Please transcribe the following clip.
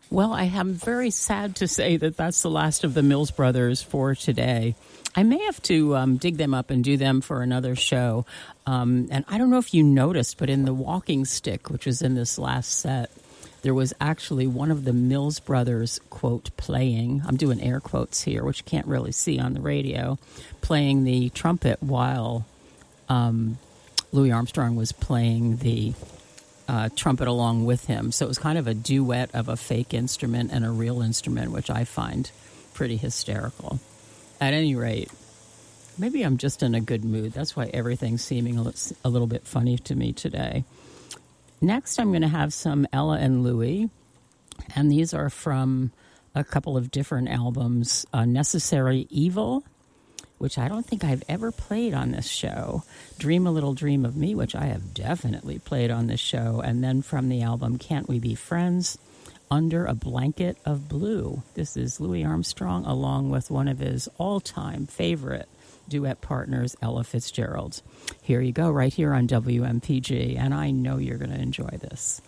Well, I am very sad to say that that's the last of the Mills Brothers for today. I may have to dig them up and do them for another show. And I don't know if you noticed, but in the walking stick, which was in this last set, there was actually one of the Mills Brothers, quote, playing. I'm doing air quotes here, which you can't really see on the radio, playing the trumpet while Louis Armstrong was playing the trumpet along with him. So it was kind of a duet of a fake instrument and a real instrument, which I find pretty hysterical. At any rate, maybe I'm just in a good mood. That's why everything's seeming a little bit funny to me today. Next, I'm going to have some Ella and Louie, and these are from a couple of different albums. Necessary Evil, which I don't think I've ever played on this show. Dream a Little Dream of Me, which I have definitely played on this show. And then from the album Can't We Be Friends, Under a Blanket of Blue. This is Louis Armstrong along with one of his all-time favorite duet partners, Ella Fitzgerald. Here you go, right here on WMPG, and I know you're going to enjoy this.